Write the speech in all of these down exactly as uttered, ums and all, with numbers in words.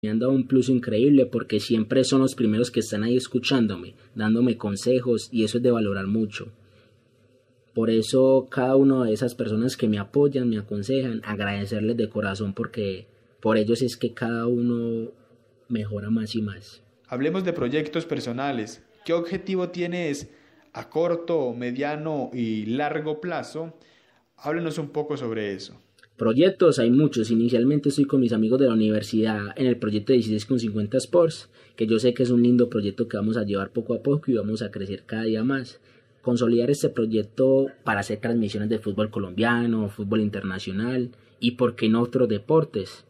Me han dado un plus increíble porque siempre son los primeros que están ahí escuchándome, dándome consejos y eso es de valorar mucho. Por eso cada una de esas personas que me apoyan, me aconsejan, agradecerles de corazón porque por ellos es que cada uno mejora más y más. Hablemos de proyectos personales. ¿Qué objetivo tienes a corto, mediano y largo plazo? Háblenos un poco sobre eso. Proyectos hay muchos. Inicialmente estoy con mis amigos de la universidad en el proyecto dieciséis con cincuenta Sports, que yo sé que es un lindo proyecto que vamos a llevar poco a poco y vamos a crecer cada día más. Consolidar este proyecto para hacer transmisiones de fútbol colombiano, fútbol internacional y por qué no otros deportes.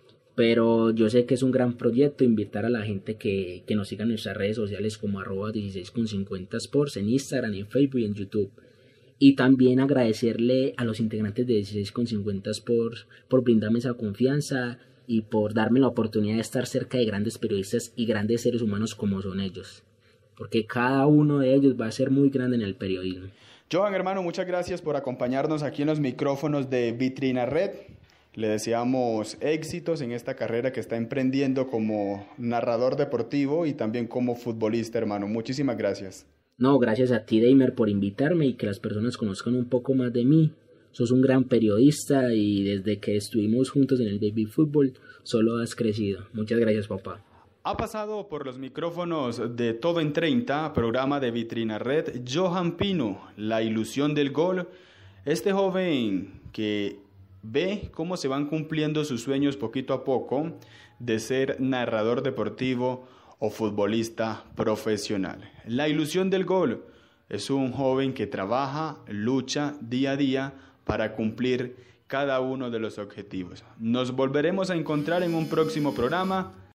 Pero yo sé que es un gran proyecto invitar a la gente que, que nos siga en nuestras redes sociales como arroba dieciséis con cincuenta Sports en Instagram, en Facebook y en YouTube. Y también agradecerle a los integrantes de dieciséis con cincuenta Sports por brindarme esa confianza y por darme la oportunidad de estar cerca de grandes periodistas y grandes seres humanos como son ellos. Porque cada uno de ellos va a ser muy grande en el periodismo. Johan, hermano, muchas gracias por acompañarnos aquí en los micrófonos de Vitrina Red. Le deseamos éxitos en esta carrera que está emprendiendo como narrador deportivo y también como futbolista, hermano. Muchísimas gracias. No, gracias a ti, Deimer, por invitarme y que las personas conozcan un poco más de mí. Sos un gran periodista y desde que estuvimos juntos en el baby fútbol solo has crecido. Muchas gracias, papá. Ha pasado por los micrófonos de Todo en treinta, programa de Vitrina Red, Johan Pino, la ilusión del gol. Este joven que ve cómo se van cumpliendo sus sueños poquito a poco de ser narrador deportivo o futbolista profesional. La ilusión del gol es un joven que trabaja, lucha día a día para cumplir cada uno de los objetivos. Nos volveremos a encontrar en un próximo programa.